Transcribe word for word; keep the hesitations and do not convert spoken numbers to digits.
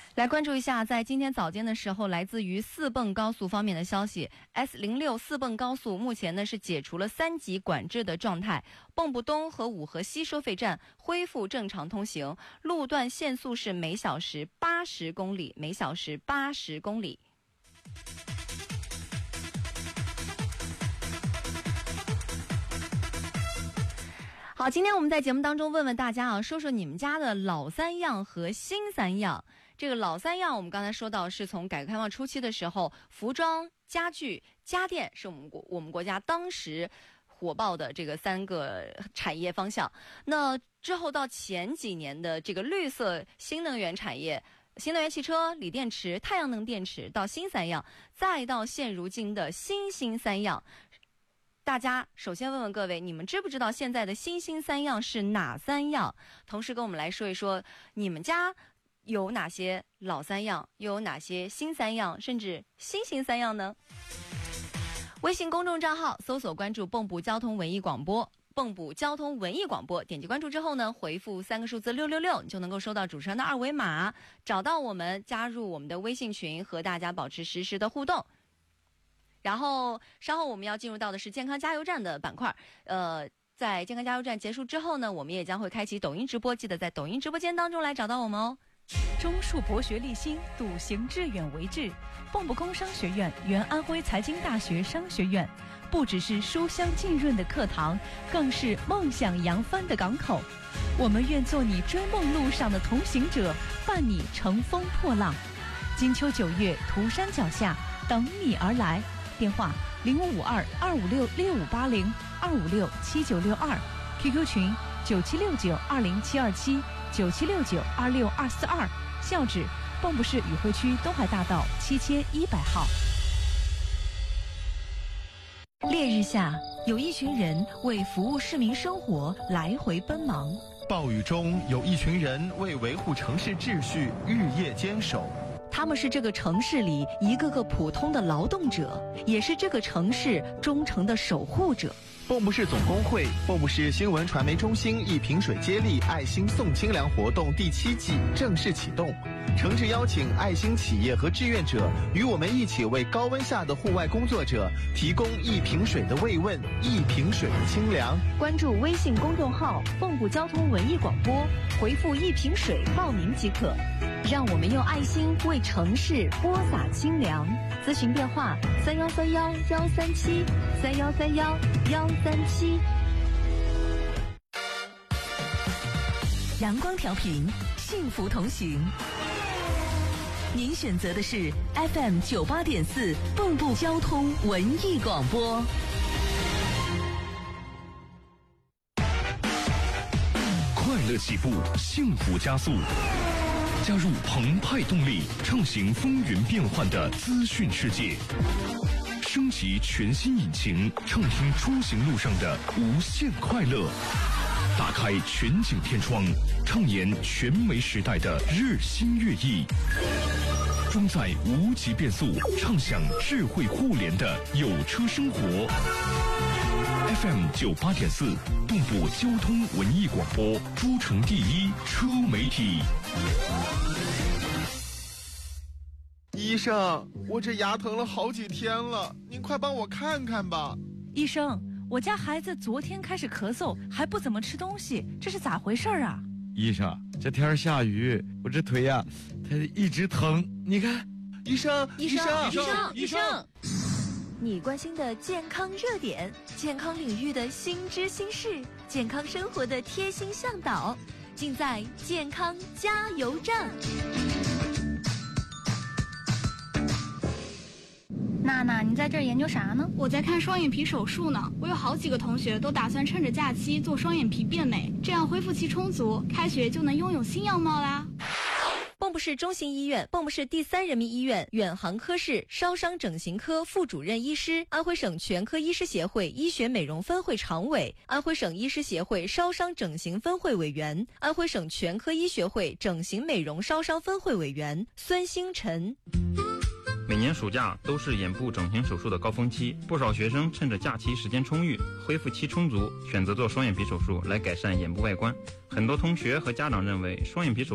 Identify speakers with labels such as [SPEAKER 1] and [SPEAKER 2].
[SPEAKER 1] 来关注一下，在今天早间的时候，来自于四泵高速方面的消息 ，S 零六 四泵高速目前呢是解除了三级管制的状态，蚌埠东和五河西收费站恢复正常通行，路段限速是每小时八十公里，每小时八十公里。好，今天我们在节目当中问问大家啊，说说你们家的老三样和新三样。这个老三样，我们刚才说到是从改革开放初期的时候，服装、家具、家电是我们国我们国家当时火爆的这个三个产业方向。那之后到前几年的这个绿色新能源产业。新能源汽车、锂电池、太阳能电池到新三样，再到现如今的新兴三样。大家首先问问各位，你们知不知道现在的新兴三样是哪三样？同时跟我们来说一说，你们家有哪些老三样，又有哪些新三样，甚至新兴三样呢？微信公众账号搜索关注蚌埠交通文艺广播，蚌埠交通文艺广播，点击关注之后呢，回复三个数字六六六，你就能够收到主持人的二维码，找到我们，加入我们的微信群，和大家保持实时的互动。然后稍后我们要进入到的是健康加油站的板块，呃，在健康加油站结束之后呢，我们也将会开启抖音直播，记得在抖音直播间当中来找到我们哦。
[SPEAKER 2] 中树博学立新，笃行致远为志。蚌埠工商学院原安徽财经大学商学院，不只是书香浸润的课堂，更是梦想扬帆的港口。我们愿做你追梦路上的同行者，伴你乘风破浪。金秋九月，涂山脚下，等你而来。电话零五五二二五六六五八零二五六七九六二 ，Q Q 群九七六九二零七二七九七六九二六二四二，校址蚌埠市宇汇区东海大道七千一百号。烈日下，有一群人为服务市民生活来回奔忙；
[SPEAKER 3] 暴雨中，有一群人为维护城市秩序日夜坚守。
[SPEAKER 2] 他们是这个城市里一个个普通的劳动者，也是这个城市忠诚的守护者。
[SPEAKER 3] 蚌埠市总工会、蚌埠市新闻传媒中心一瓶水接力爱心送清凉活动第七季正式启动，诚挚邀请爱心企业和志愿者与我们一起为高温下的户外工作者提供一瓶水的慰问，一瓶水的清凉。
[SPEAKER 2] 关注微信公众号蚌埠交通文艺广播，回复一瓶水报名即可。让我们用爱心为城市播撒清凉。咨询电话三幺三幺幺三七三幺三幺幺三七。阳光调频，幸福同行。您选择的是 F M 九八点四蚌埠交通文艺广播。
[SPEAKER 4] 快乐起步，幸福加速。加入澎湃动力，畅行风云变幻的资讯世界，升级全新引擎，畅听出行路上的无限快乐。打开全景天窗，畅言全媒时代的日新月异。装载无极变速，畅享智慧互联的有车生活。F M 九八点四，蚌埠交通文艺广播，诸城第一车媒体。
[SPEAKER 3] 医生，我这牙疼了好几天了，您快帮我看看吧。
[SPEAKER 2] 医生，我家孩子昨天开始咳嗽，还不怎么吃东西，这是咋回事啊？
[SPEAKER 5] 医生，这天下雨，我这腿呀、啊，它一直疼。你看，
[SPEAKER 3] 医生，
[SPEAKER 2] 医生，
[SPEAKER 3] 医生，
[SPEAKER 2] 医生。你关心的健康热点，健康领域的新知新事，健康生活的贴心向导，尽在健康加油站。
[SPEAKER 6] 娜娜，你在这儿研究啥呢？
[SPEAKER 7] 我在看双眼皮手术呢。我有好几个同学都打算趁着假期做双眼皮变美，这样恢复期充足，开学就能拥有新样貌啦。
[SPEAKER 1] 蚌埠市中心医院、蚌埠市第三人民医院远航科室烧伤整形科副主任医师，安徽省全科医师协会医学美容分会常委，安徽省医师协会烧伤整形分会委员，安徽省全科医学会整形美容烧伤分会委员孙星辰。
[SPEAKER 8] 每年暑假都是眼部整形手术的高峰期，不少学生趁着假期时间充裕、恢复期充足，选择做双眼皮手术来改善眼部外观。很多同学和家长认为双眼皮手术